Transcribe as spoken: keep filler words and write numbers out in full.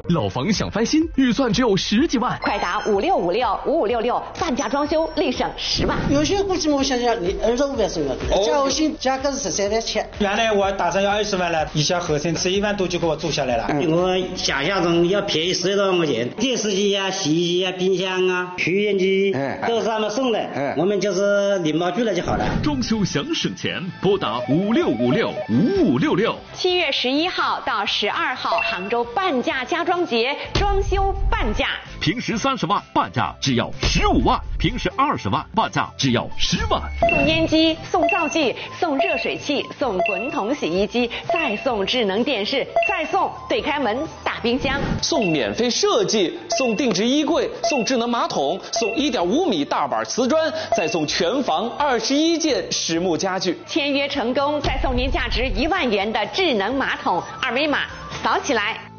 老房想翻新，预算只有十几万， 快打五六五六五五六六，半价装修立省十万。 有些估计我想想，你二十五万左右，加后新价格是十三万七。 原来我打算要二十万了，一下合成十一万多就给我租下来了。 嗯、我想象中要便宜十多万块钱，电视机啊、洗衣机啊、冰箱啊、抽烟机都是他们送的，嗯、我们就是领包去了就好了。 装修想省钱，拨打五六五六五五六六。 七月十一号到十二号，杭州半价家装节，装修半价， 平时三十万半价只要十五万，平时二十万半价只要十万。 送烟机，送灶具，送热水器，送滚筒洗衣机，再送智能电视，再送对开门大冰箱， 送免费设计，送定制衣柜，送智能马桶，送一点五米大板瓷砖，再送全房二十一件实木家具。 签约成功，再送您价值一万元的智能马桶，二维码扫起来。